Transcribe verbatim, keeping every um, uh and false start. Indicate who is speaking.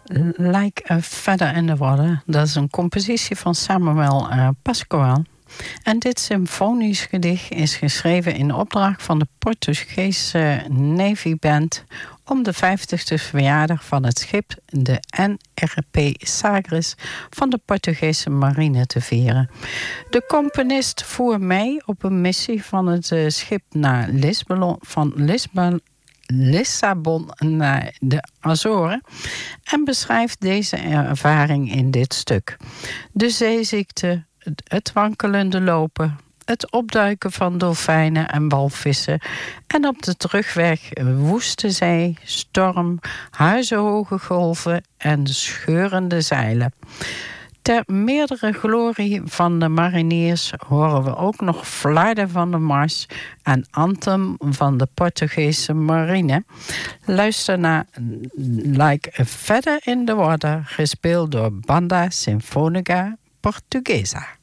Speaker 1: Like a Feather in the Water. Dat is een compositie van Samuel uh, Pascoal. En dit symfonisch gedicht is geschreven in opdracht van de Portugese Navy Band om de vijftigste verjaardag van het schip de N R P Sagres van de Portugese marine te vieren. De componist voer mee op een missie van het uh, schip naar Lisbon, van Lisbon Lissabon naar de Azoren en beschrijft deze ervaring in dit stuk. De zeeziekte, het wankelende lopen, het opduiken van dolfijnen en walvissen en op de terugweg woeste zee, storm, huizenhoge golven en scheurende zeilen. Ter meerdere glorie van de mariniers horen we ook nog Flight van de Mars en Anthem van de Portugese marine. Luister naar Like a Feather in the Water, gespeeld door Banda Sinfónica Portuguesa.